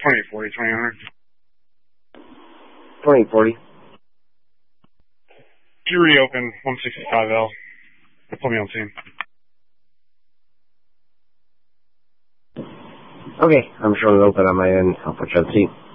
2840, 2800. 2840. Could you reopen 165L? Put me on scene. Okay, I'm showing it open on my end. I'll put you on seat.